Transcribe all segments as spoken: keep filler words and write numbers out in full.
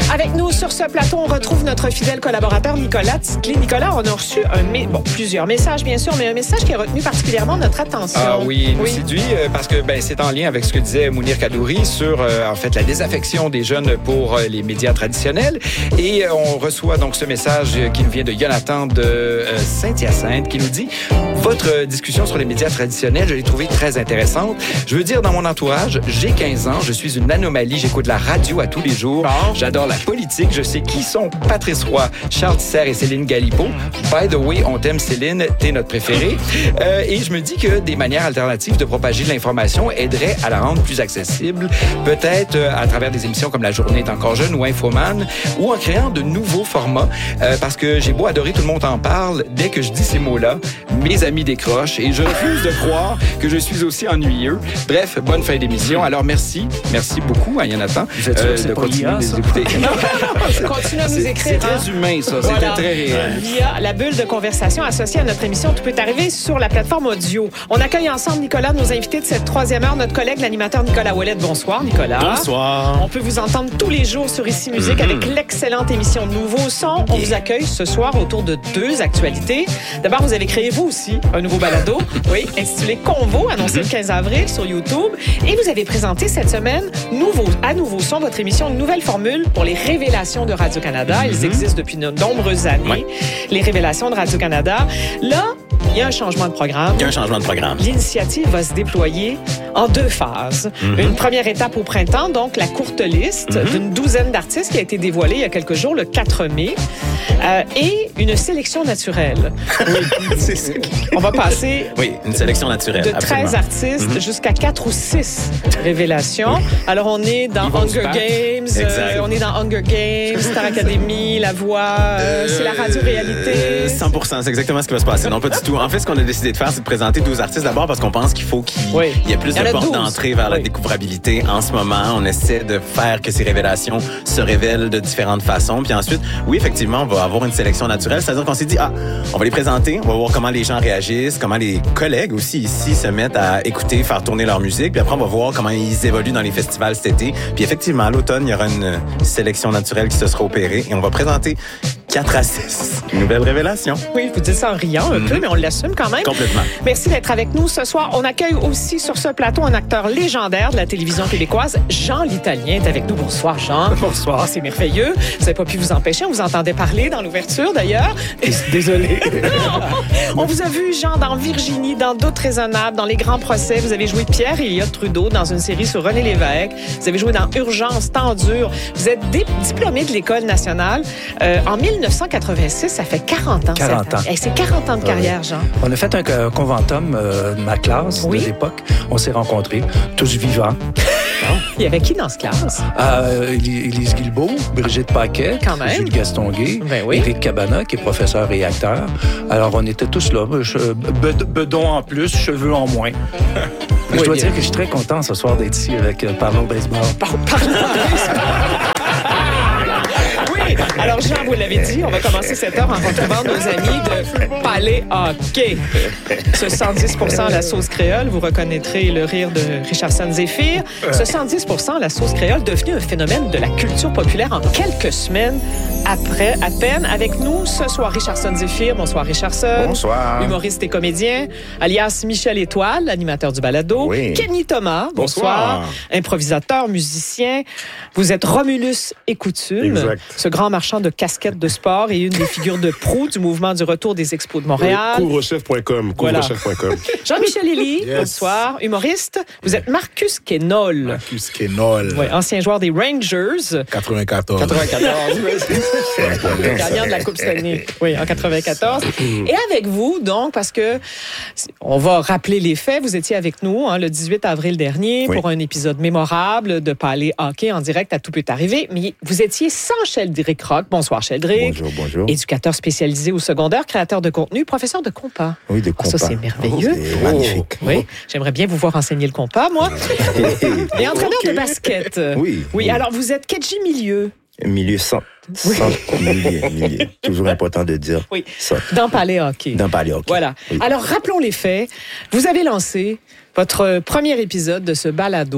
Avec nous sur ce plateau, on retrouve notre fidèle collaborateur Nicolas Ticlé. Nicolas, on a reçu un mé- bon, plusieurs messages, bien sûr, mais un message qui a retenu particulièrement notre attention. Ah oui, il nous oui. séduit euh, parce que ben, c'est en lien avec ce que disait Mounir Kadouri sur euh, en fait la désaffection des jeunes pour euh, les médias traditionnels. Et euh, on reçoit donc ce message euh, qui nous vient de Jonathan de euh, Saint-Hyacinthe qui nous dit « Votre discussion sur les médias traditionnels, je l'ai trouvée très intéressante. Je veux dire, dans mon entourage, j'ai quinze ans, je suis une anomalie, j'écoute la radio à tous les jours. Bon. J'adore la politique, je sais qui sont Patrice Roy, Charles Tisser et Céline Galipeau. By the way, on t'aime Céline, t'es notre préférée. Euh, et je me dis que des manières alternatives de propager de l'information aideraient à la rendre plus accessible, peut-être euh, à travers des émissions comme La Journée est encore jeune ou Infoman, ou en créant de nouveaux formats, euh, parce que j'ai beau adorer, tout le monde en parle, dès que je dis ces mots-là, mes amis décrochent et je refuse de croire que je suis aussi ennuyeux. Bref, bonne fin d'émission. Alors merci, merci beaucoup à Jonathan Vous êtes sûr euh, que c'est de pas continuer I A, de ça? les écouter. Continue à nous C'est écrire. très hein? humain, ça. C'était Voilà. très réel. Via la bulle de conversation associée à notre émission, tout peut arriver sur la plateforme audio. On accueille ensemble, Nicolas, nos invités de cette troisième heure, notre collègue, l'animateur Nicolas Ouellet. Bonsoir, Nicolas. Bonsoir. On peut vous entendre tous les jours sur Ici Musique mm-hmm. avec l'excellente émission Nouveau Son. On yeah. vous accueille ce soir autour de deux actualités. D'abord, vous avez créé, vous aussi, un nouveau balado, oui, intitulé Convo, annoncé mm-hmm. le quinze avril sur YouTube. Et vous avez présenté cette semaine, nouveau, à Nouveau Son, votre émission, une nouvelle formule pour les révélations de Radio-Canada. Ils mm-hmm. existent depuis de nombreuses années. Ouais. Les révélations de Radio-Canada. Là, il y a un changement de programme. Il y a un changement de programme. L'initiative va se déployer en deux phases. Mm-hmm. Une première étape au printemps, donc la courte liste mm-hmm. d'une douzaine d'artistes qui a été dévoilée il y a quelques jours, le quatre mai, euh, et une sélection naturelle. Oui, c'est ça. On va passer oui, une sélection naturelle, de treize absolument. artistes mm-hmm. jusqu'à quatre ou six révélations. Oui. Alors, on est dans Hunger Games, euh, on est dans Hunger Games, Star Academy, La Voix, euh, c'est la radio-réalité. cent pour cent, c'est exactement ce qui va se passer. Non, pas du tout. En fait, ce qu'on a décidé de faire, c'est de présenter douze artistes d'abord parce qu'on pense qu'il faut qu'il oui. y ait plus de portes d'entrée vers oui. la découvrabilité. En ce moment, on essaie de faire que ces révélations se révèlent de différentes façons. Puis ensuite, oui, effectivement, on va avoir une sélection naturelle. C'est-à-dire qu'on s'est dit, ah, on va les présenter, on va voir comment les gens réagissent, comment les collègues aussi ici se mettent à écouter, faire tourner leur musique. Puis après, on va voir comment ils évoluent dans les festivals cet été. Puis effectivement, à l'automne, il y aura une sélection naturelle qui se sera opérée et on va présenter quatre à six nouvelles révélations. Oui, vous dites ça en riant un mm-hmm. peu, mais on l'assume quand même. Complètement. Merci d'être avec nous ce soir. On accueille aussi sur ce plateau un acteur légendaire de la télévision québécoise, Jean l'Italien est avec nous. Bonsoir, Jean. Bonsoir. Oh, c'est merveilleux. Vous n'avez pas pu vous empêcher. On vous entendait parler dans l'ouverture, d'ailleurs. Désolé. On vous a vu, Jean, dans Virginie, dans Doute raisonnable, dans Les Grands Procès. Vous avez joué Pierre Elliott Trudeau dans une série sur René Lévesque. Vous avez joué dans Urgence, Temps dur. Vous êtes dé- diplômé de l'École nationale euh, en dix-neuf cent quatre-vingt-six. Ça fait quarante ans. quarante ans. Hey, c'est quarante ans de carrière, Jean. On a fait un, un conventum euh, de ma classe oui. de l'époque. On s'est rencontrés, tous vivants. Il y avait qui dans cette classe? Euh, Élise Guilbeault, Brigitte Paquet, Jules Gastonguay, ben oui. Éric Cabana, qui est professeur et acteur. Alors, on était tous là. Bedon en plus, cheveux en moins. Oui, je dois bien. dire que je suis très content ce soir d'être ici avec euh, Parlons Baseball. Par- Parlons Baseball! Alors, Jean, vous l'avez dit, on va commencer cette heure en retrouvant nos amis de Palais Hockey. Ce cent dix pour cent la sauce créole, vous reconnaîtrez le rire de Richardson Zéphyr. Ce cent dix pour cent la sauce créole devenu un phénomène de la culture populaire en quelques semaines après, à peine. Avec nous ce soir, Richardson Zéphyr. Bonsoir, Richardson. Bonsoir. Humoriste et comédien, alias Michel Étoile, animateur du balado. Oui. Kenny Thomas. Bonsoir. Bonsoir. Improvisateur, musicien. Vous êtes Romulus et Coutume. Exact. Ce grand marchand de casquettes de sport et une des figures de proue du mouvement du retour des expos de Montréal. Oui, couvre-chef point com. Voilà. couvre-chef point com. Jean-Michel Elie, yes. bonsoir. Humoriste. Vous êtes Marcus Kenol. Marcus Kenol. Oui, ancien joueur des Rangers. quatre-vingt-quatorze. quatre-vingt-quatorze. Gagnant de la Coupe Stanley. Oui, en quatre-vingt-quatorze. Et avec vous, donc, parce que on va rappeler les faits. Vous étiez avec nous hein, le dix-huit avril dernier oui. pour un épisode mémorable de Palais Hockey en direct à Tout peut arriver. Mais vous étiez sans Sheldrick Rock. Bonsoir, Sheldrick. Bonjour, bonjour. Éducateur spécialisé au secondaire, créateur de contenu, professeur de compas. Oui, de compas. Oh, ça, c'est merveilleux. Oh, c'est magnifique. Oui, j'aimerais bien vous voir enseigner le compas, moi. Et entraîneur okay. de basket. Oui, oui. Oui, alors vous êtes Kedji Milieu. Milieu centre. Oui. Centre, milieu, milieu. Toujours important de dire oui. ça. Dans Palais Hockey. Dans Palais Hockey. Voilà. Oui. Alors, rappelons les faits. Vous avez lancé votre premier épisode de ce balado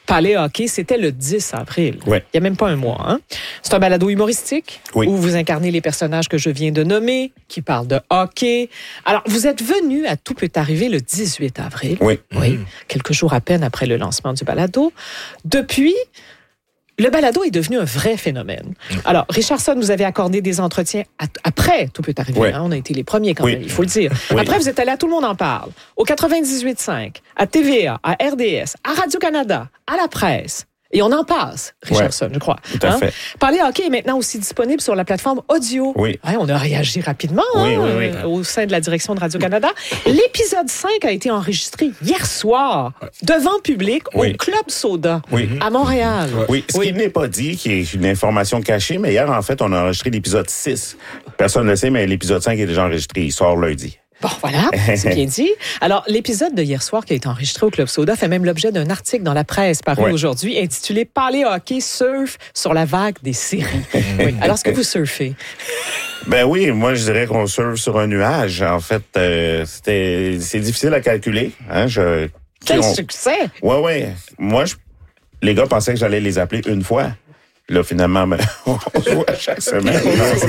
Palais Hockey, c'était le dix avril. Oui. Il n'y a même pas un mois. Hein? C'est un balado humoristique oui. où vous incarnez les personnages que je viens de nommer, qui parlent de hockey. Alors, vous êtes venu à Tout peut arriver le dix-huit avril. Oui. Oui. Mmh. Quelques jours à peine après le lancement du balado. Depuis... Le balado est devenu un vrai phénomène. Alors, Richardson, vous avez accordé des entretiens à, après Tout peut arriver. Oui. Hein? On a été les premiers quand oui. même, il faut le dire. Oui. Après, vous êtes allé à Tout le monde en parle, au quatre-vingt-dix-huit virgule cinq, à T V A, à R D S, à Radio-Canada, à la presse. Et on en passe, Richardson, ouais. je crois. Tout à hein? fait. Parler hockey est maintenant aussi disponible sur la plateforme audio. Oui. Ouais, on a réagi rapidement oui, hein, oui, oui. Euh, au sein de la direction de Radio-Canada. L'épisode cinq a été enregistré hier soir, devant public, oui. au Club Soda, oui. à Montréal. Oui, ce oui. qui n'est pas dit, qui est une information cachée, mais hier, en fait, on a enregistré l'épisode six. Personne ne le sait, mais l'épisode cinq est déjà enregistré. Il sort lundi. Bon, voilà, c'est bien dit. Alors, l'épisode de hier soir qui a été enregistré au Club Soda fait même l'objet d'un article dans la presse paru ouais. aujourd'hui intitulé « Parler hockey surf sur la vague des séries ». Oui. Alors, est-ce que vous surfez? Ben oui, moi, je dirais qu'on surfe sur un nuage. En fait, euh, c'était, c'est difficile à calculer. Hein, je, Quel on... succès! Oui, oui. Moi, je... les gars pensaient que j'allais les appeler une fois. Là, finalement, ben, on joue à chaque semaine.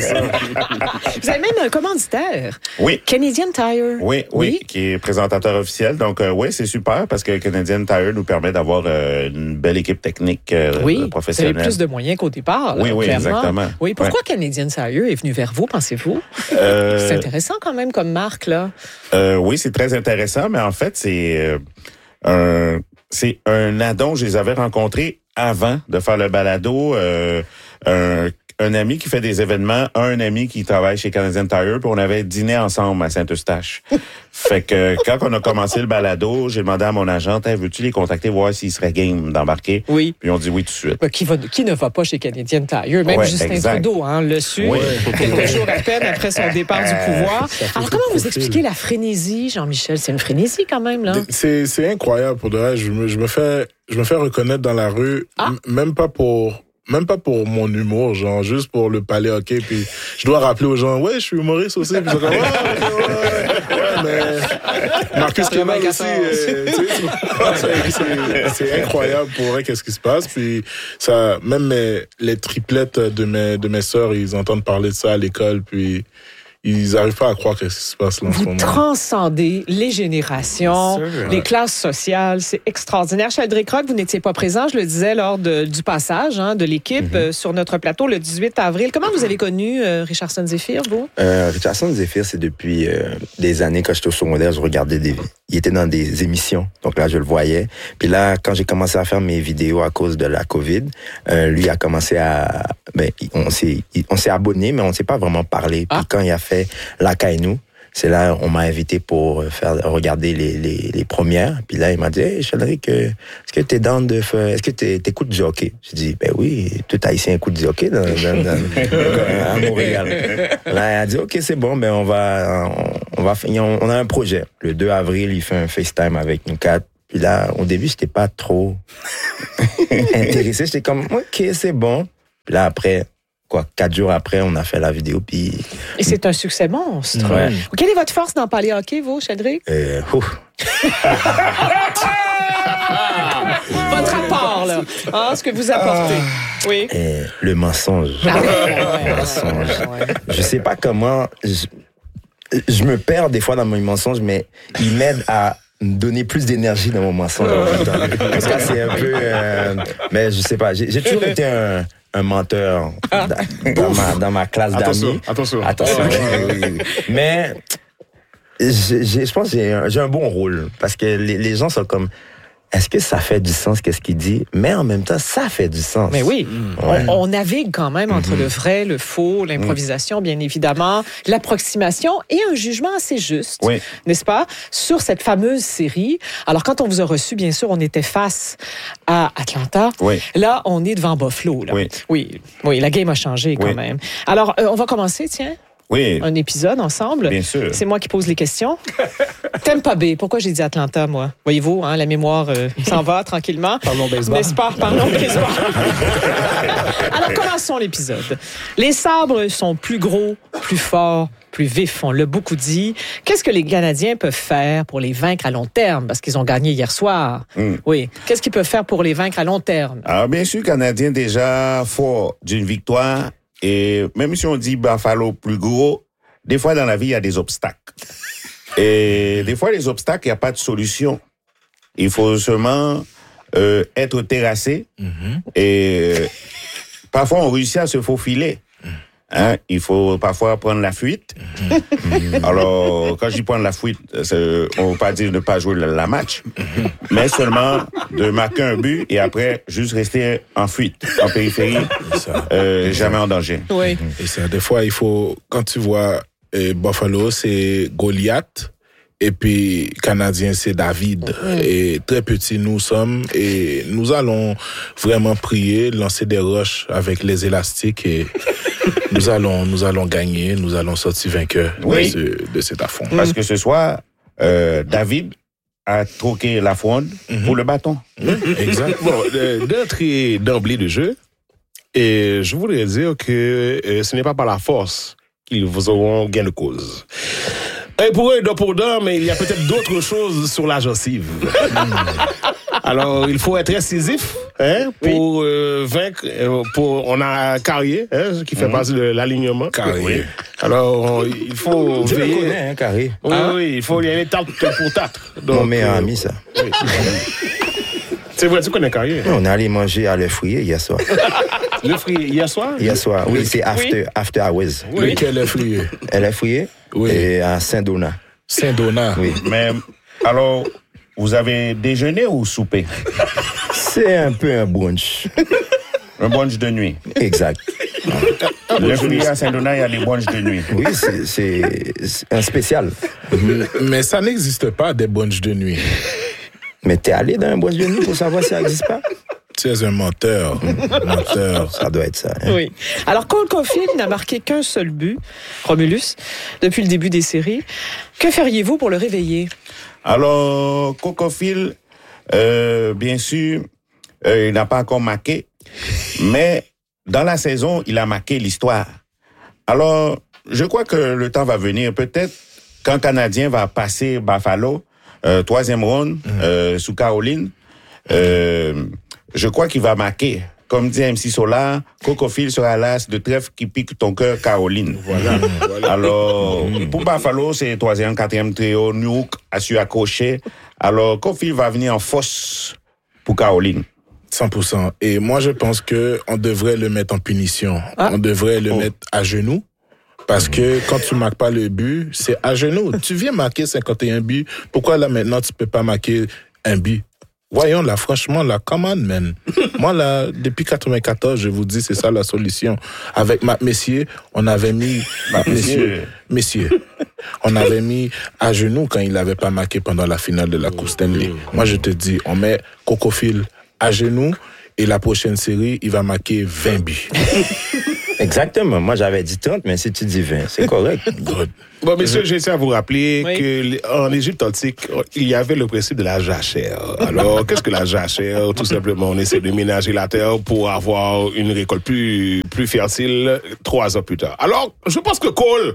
Vous avez même un commanditaire. Oui. Canadian Tire. Oui, oui, oui, qui est présentateur officiel. Donc, euh, oui, c'est super parce que Canadian Tire nous permet d'avoir euh, une belle équipe technique euh, oui, professionnelle. Vous avez plus de moyens qu'au départ. Là, oui, oui, clairement. exactement. Oui, pourquoi ouais. Canadian Tire est venu vers vous, pensez-vous? Euh, c'est intéressant quand même comme marque, là. Euh, oui, c'est très intéressant, mais en fait, c'est euh, un, c'est un addon. Je les avais rencontrés avant de faire le balado, euh, un, un ami qui fait des événements, un ami qui travaille chez Canadian Tire, puis on avait dîné ensemble à Saint-Eustache. Fait que quand on a commencé le balado, j'ai demandé à mon agent, hey, veux-tu les contacter, voir s'ils seraient game d'embarquer? Oui. Puis on dit oui tout de suite. Ben, qui, va, qui ne va pas chez Canadian Tire? Même ouais, Justin exact. Trudeau hein, le su, oui. quelques jours à peine après son départ du pouvoir. Alors, comment vous expliquez la frénésie, Jean-Michel? C'est une frénésie quand même, là. C'est, c'est incroyable pour de vrai. Je me, je me fais... Je me fais reconnaître dans la rue, ah. m- même pas pour, même pas pour mon humour, genre juste pour le palais hockey. Puis je dois rappeler aux gens, ouais, je suis humoriste aussi. Puis ils sont comme, ouais, ouais, ouais, ouais, mais Marcus Kemal aussi, euh, tu sais, c'est, c'est incroyable pour vrai qu'est-ce qui se passe. Puis ça, même mes, les triplettes de mes de mes sœurs, ils entendent parler de ça à l'école, puis. Ils n'arrivent pas à croire ce qui se passe là en Vous ce moment. transcendez les générations, sûr, les ouais. classes sociales. C'est extraordinaire. Sheldrick Rock, vous n'étiez pas présent, je le disais, lors de, du passage hein, de l'équipe mm-hmm. euh, sur notre plateau le dix-huit avril. Comment vous avez connu euh, Richardson Zephyr, vous? Euh, Richardson Zephyr, c'est depuis euh, des années, quand j'étais au secondaire, je regardais des... Il était dans des émissions, donc là, je le voyais. Puis là, quand j'ai commencé à faire mes vidéos à cause de la COVID, euh, lui a commencé à... Ben, on s'est, on s'est abonné, mais on ne s'est pas vraiment parlé. Puis ah. quand il a fait La Caille-nous, c'est là on m'a invité pour faire regarder les, les, les premières. Puis là, il m'a dit, hey, Sheldrick, est-ce que t'es dans de faire... Est-ce que t'es, t'écoutes du hockey? J'ai dit, ben oui, tout haïtien écoute du hockey dans, dans, dans, à Montréal. Là, il a dit, OK, c'est bon, ben on va... On, on, va, on, on a un projet. Le deux avril, il fait un FaceTime avec nous quatre. Puis là, au début, j'étais pas trop intéressé. J'étais comme, OK, c'est bon. Puis là, après... Quoi, quatre jours après, on a fait la vidéo, puis... Et c'est un succès monstre. Ouais. Quelle est votre force dans parler hockey, vous, Sheldrick? Euh, ouf. Votre rapport, là. Hein, ce que vous apportez. Oui. Euh, le mensonge. Ah, ouais, ouais, le mensonge. Ouais, ouais. Je sais pas comment... Je, je me perds des fois dans mes mensonges, mais il m'aide à me donner plus d'énergie dans mon mensonge. Parce que c'est un peu... Euh, mais je sais pas, j'ai, j'ai toujours été un... un menteur ah. dans, dans, ma, dans ma classe attention, d'amis. Attention, attention. Oui, oui, oui. Mais j'ai, j'ai, je pense que j'ai un, j'ai un bon rôle parce que les, les gens sont comme, est-ce que ça fait du sens, qu'est-ce qu'il dit? Mais en même temps, ça fait du sens. Mais oui, mmh. ouais. on, on navigue quand même entre mmh. le vrai, le faux, l'improvisation, mmh. bien évidemment, l'approximation et un jugement assez juste, oui. n'est-ce pas, sur cette fameuse série. Alors, quand on vous a reçu, bien sûr, on était face à Atlanta. Oui. Là, on est devant Buffalo. Là. Oui. oui. Oui, la game a changé quand oui. même. Alors, euh, on va commencer, tiens. Oui. Un épisode ensemble. Bien sûr. C'est moi qui pose les questions. Tampa Bay. Pourquoi j'ai dit Atlanta, moi? Voyez-vous, hein, la mémoire euh, s'en va tranquillement. Parlons baseball. N'est-ce pas? Parlons baseball. Alors, commençons l'épisode. Les sabres sont plus gros, plus forts, plus vifs, on l'a beaucoup dit. Qu'est-ce que les Canadiens peuvent faire pour les vaincre à long terme? Parce qu'ils ont gagné hier soir. Mm. Oui. Qu'est-ce qu'ils peuvent faire pour les vaincre à long terme? Alors, bien sûr, Canadiens déjà forts d'une victoire. Et même si on dit Buffalo plus gros, des fois dans la vie, il y a des obstacles. Et des fois, les obstacles, il n'y a pas de solution. Il faut seulement euh, être terrassé. Mm-hmm. Et euh, parfois, on réussit à se faufiler. Hein, il faut parfois prendre la fuite. Mm-hmm. Alors, quand je dis prendre la fuite, on ne veut pas dire de ne pas jouer la, la match, mm-hmm. mais seulement de marquer un but et après, juste rester en fuite, en périphérie, euh, jamais en danger. Oui. Mm-hmm. Et ça, des fois, il faut, quand tu vois eh, Buffalo, c'est Goliath. Et puis, Canadien, c'est David. Mm-hmm. Et très petits nous sommes. Et nous allons vraiment prier, lancer des roches avec les élastiques et nous allons, nous allons gagner, nous allons sortir vainqueurs oui. de, ce, de cet affront. Parce que ce soir, euh, David a troqué la fronde mm-hmm. pour le bâton. Mm-hmm. Exact. Bon, d'entrée d'emblée de jeu, et je voudrais dire que euh, ce n'est pas par la force qu'ils vous auront gain de cause. Et pour eux, pour dents, mais il y a peut-être d'autres choses sur la gencive. Alors, il faut être incisif hein, pour oui. euh, vaincre. Pour, on a Carrier, hein, qui fait mmh. partie de l'alignement. Carrier. Oui. Alors, il faut Je veiller. le connais, hein, Carrier. Oui, ah. oui, il faut y aller tarte pour tarte. Mon meilleur euh, ami, ça. Oui. C'est vrai, tu connais Carrier? On est allé manger à l'œuf frit hier soir. L'œuf frit hier soir? Hier soir, oui, c'est after, oui. after hours. Oui. Lequel œuf frit? L'œuf frit oui. et à Saint-Donat. Saint-Donat? Oui. Mais, alors, vous avez déjeuné ou soupé? C'est un peu un brunch. Un brunch de nuit? Exact. Le fruit à Saint-Donat, il y a des brunchs de nuit. Oui, c'est, c'est, c'est un spécial. Mais ça n'existe pas, des brunchs de nuit. Mais t'es allé dans un brunch de nuit pour savoir si ça n'existe pas? Tu es un menteur. menteur. Ça doit être ça. Hein? Oui. Alors, Cole Caulfield n'a marqué qu'un seul but, Romulus, depuis le début des séries. Que feriez-vous pour le réveiller? Alors, Cole Caulfield, euh, bien sûr, euh, il n'a pas encore marqué, mais dans la saison, il a marqué l'histoire. Alors, je crois que le temps va venir. Peut-être quand Canadien va passer Buffalo, euh, troisième round, mmh. euh, sous Caroline, euh, je crois qu'il va marquer. Comme dit M C Solar, Cole Caulfield sera l'as de trèfle qui pique ton cœur, Caroline. Voilà. voilà. Alors, mmh. pour Buffalo, c'est troisième, quatrième trio, Nuke a su accrocher. Alors, Caulfield va venir en force pour Caroline. cent pour cent. Et moi, je pense que on devrait le mettre en punition. Ah. On devrait le oh. mettre à genoux. Parce que quand tu marques pas le but, c'est à genoux. Tu viens marquer cinquante et un buts. Pourquoi là, maintenant, tu peux pas marquer un but? Voyons là, franchement, là, come on, man. Moi, là, depuis quatre-vingt-quatorze, je vous dis, c'est ça la solution. Avec Matt Messier, on avait mis... Matt Messier. Messier. On avait mis à genoux quand il n'avait pas marqué pendant la finale de la Coupe Stanley. Moi, je te dis, on met Cole Caulfield à genoux et la prochaine série, il va marquer vingt buts. Exactement. Moi, j'avais dit trente, mais si tu dis vingt, c'est correct. Good. Bon, messieurs, je tiens à vous rappeler oui. qu'en Égypte antique, il y avait le principe de la jachère. Alors, qu'est-ce que la jachère? Tout simplement, on essaie de ménager la terre pour avoir une récolte plus, plus fertile trois ans plus tard. Alors, je pense que Cole...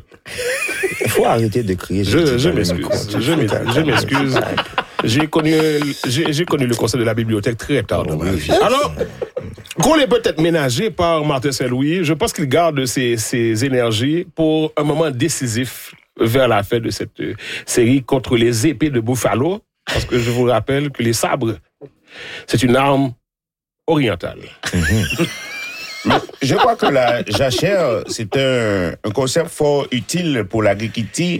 Il faut arrêter de crier. Je, je m'excuse. Je, je m'excuse. J'ai connu, j'ai, j'ai connu le conseil de la bibliothèque très tard dans ma vie. Alors, Cole est peut-être ménagé par Martin Saint-Louis. Je pense qu'il garde ses, ses énergies pour un moment décisif vers la fin de cette série contre les épées de Buffalo. Parce que je vous rappelle que les sabres, c'est une arme orientale. Mm-hmm. Mais je crois que la jachère, c'est un, un concept fort utile pour l'agriculture,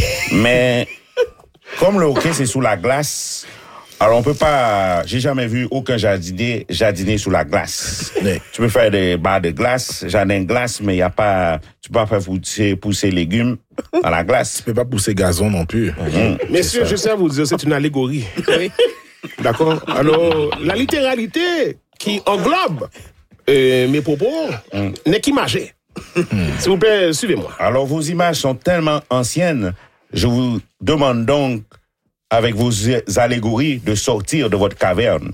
mais comme le hockey, c'est sous la glace, alors on peut pas... J'ai jamais vu aucun jardinier jardiner sous la glace. Mais tu peux faire des barres de glace, jardin de glace, mais il y a pas... Tu peux pas faire pousser, pousser légumes à la glace. Tu peux pas pousser gazon non plus. Mmh, Messieurs, je sais à vous dire, c'est une allégorie. Oui. D'accord? Alors, la littéralité qui englobe euh, mes propos mmh. n'est qu'imagée. Mmh. S'il vous plaît, suivez-moi. Alors, vos images sont tellement anciennes, je vous demande donc, avec vos allégories, de sortir de votre caverne.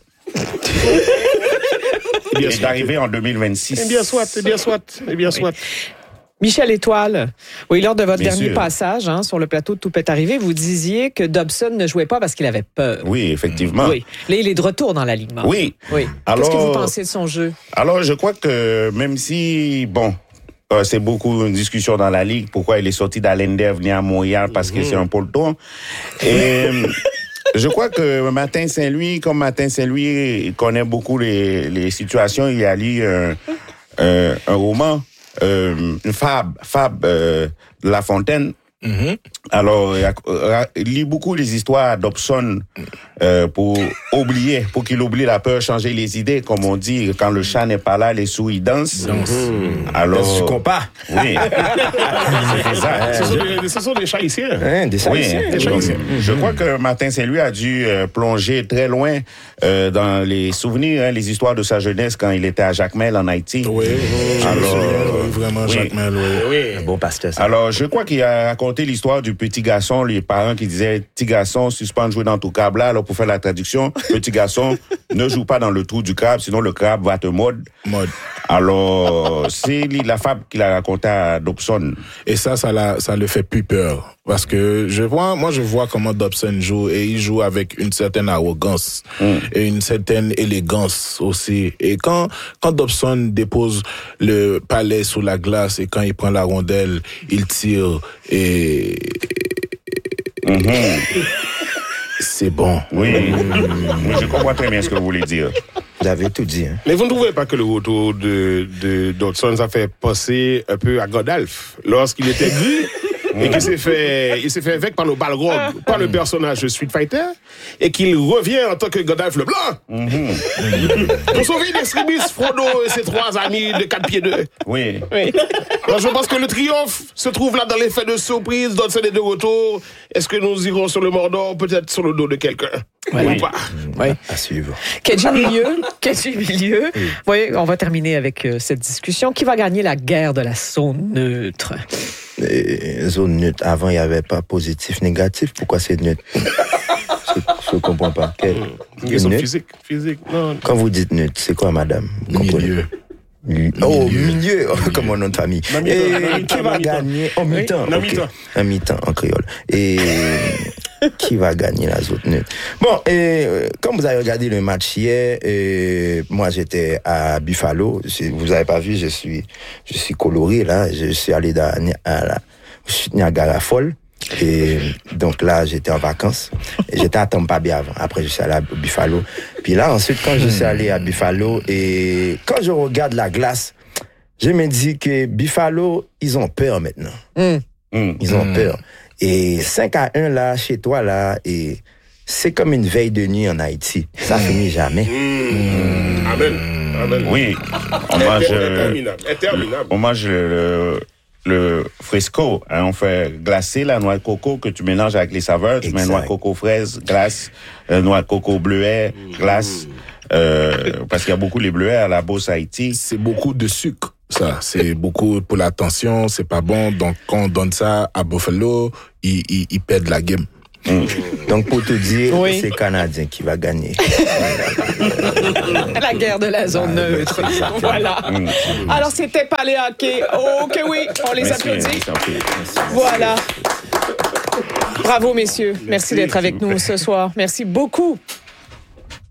Et d'arriver en deux mille vingt-six. Eh bien soit, eh bien soit, eh bien soit. Michel Étoile, oui, lors de votre Bien dernier sûr. passage hein, sur le plateau de Tout peut arriver, vous disiez que Dobson ne jouait pas parce qu'il avait peur. Oui, effectivement. Oui. Là, il est de retour dans l'alignement. Oui. Oui. Alors, qu'est-ce que vous pensez de son jeu? Alors, je crois que même si, bon, euh, c'est beaucoup une discussion dans la Ligue, pourquoi il est sorti d'Allender, venir à Montréal parce que c'est un peloton. Et je crois que Martin Saint-Louis, comme Martin Saint-Louis, il connaît beaucoup les, les situations, il a lu un, un, un roman, euh, une fable, fable euh, de La Fontaine. Mm-hmm. Alors, il, a, il lit beaucoup les histoires Dobson euh, pour oublier, pour qu'il oublie la peur, changer les idées, comme on dit, quand le chat n'est pas là, les souris dansent. Mm-hmm. Alors, tu compas. Oui. C'est ça. Ce sont des, ce sont des chats ici. Hein, des Oui, Haïtiens. donc, je crois que Martin Saint-Louis a dû euh, plonger très loin euh, dans les souvenirs, hein, les histoires de sa jeunesse quand il était à Jacmel en Haïti. Oui, Alors, oui, vraiment, oui. Jacques Mel, oui. Oui. Un bon pasteur, ça. Alors, je crois qu'il a raconté l'histoire du petit garçon, les parents qui disaient, petit garçon, suspend de jouer dans ton câble là, alors pour faire la traduction, petit garçon, ne joue pas dans le trou du crabe, sinon le crabe va te mordre. Mode. Alors, c'est la fable qu'il a racontée à Dobson. Et ça, ça, la, ça le fait plus peur. Parce que je vois, moi, je vois comment Dobson joue et il joue avec une certaine arrogance mm. et une certaine élégance aussi. Et quand, quand Dobson dépose le palais sous la glace et quand il prend la rondelle, il tire et, mm-hmm. c'est bon. Oui, mmh. Je comprends très bien ce que vous voulez dire. Vous avez tout dit. Hein. Mais vous ne trouvez pas que le retour de, de Dobson, ça fait penser un peu à Godalf lorsqu'il était gris et qu'il s'est fait, il s'est fait avec par le Balrog, par le personnage de Street Fighter, et qu'il revient en tant que Godalf le Blanc. Mm-hmm. Pour sauver Extremis, Frodo et ses trois amis de quatre pieds deux. Oui. Oui. Alors je pense que le triomphe se trouve là dans l'effet de surprise. Dobson est de retour. Est-ce que nous irons sur le Mordor, peut-être sur le dos de quelqu'un? Oui. Ou pas? Oui. À suivre. Kedji Milieu, Kedji Milieu. Oui. Voyez, on va terminer avec euh, cette discussion. Qui va gagner la guerre de la zone neutre? Et zone neutre. Avant, il n'y avait pas positif, négatif. Pourquoi c'est neutre? Je ne comprends pas. Quel, Une question physique. Physique. Non. Quand vous dites neutre, c'est quoi, madame? Vous milieu. Milieu. Oh, milieu, comme mon nom de famille. Et qui va gagner en mi-temps? En mi-temps. En mi-temps, en créole. Et qui va gagner la zone neutre? Bon, et comme vous avez regardé le match hier, et moi j'étais à Buffalo. Vous n'avez pas vu, je suis, je suis coloré là. Je suis allé dans, à la Niagara Falls. Et donc là, j'étais en vacances. Et j'étais à Tampa Bay avant. Après, je suis allé à Buffalo. Puis là, ensuite, quand je suis allé à Buffalo, et quand je regarde la glace, je me dis que Buffalo, ils ont peur maintenant. Mm. Mm. Ils ont mm. peur. Et cinq à un, là, chez toi, là, et c'est comme une veille de nuit en Haïti. Ça mm. finit jamais. Mm. Amen. Amen. Oui. On mange, interminable. Interminable. On mange le... le fresco, hein, on fait glacer la noix de coco que tu mélanges avec les saveurs. Tu exact. Mets noix de coco fraise, glace, euh, noix de coco bleuet, glace. Euh, parce qu'il y a beaucoup les bleuets à la Beauce Haïti. C'est beaucoup de sucre, ça. C'est beaucoup pour la tension, c'est pas bon. Donc, quand on donne ça à Buffalo, ils, ils, ils perdent la game. Mmh. Donc, pour te dire, oui. c'est Canadien qui va gagner. La guerre de la zone ah, neutre. Voilà. Mmh. Alors, c'était Paléaké. Oh, ok, oui, on les Merci, applaudit. Merci. Voilà. Bravo, messieurs. Merci, Merci d'être avec nous ce soir. Merci beaucoup.